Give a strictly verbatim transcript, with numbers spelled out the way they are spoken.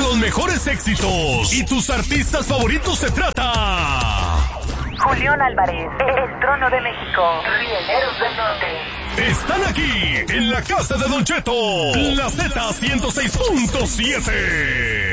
los mejores éxitos y tus artistas favoritos se trata. Julián Álvarez, El Trono de México, Rieleros del Norte. Están aquí en la casa de Don Cheto, la Z ciento seis punto siete.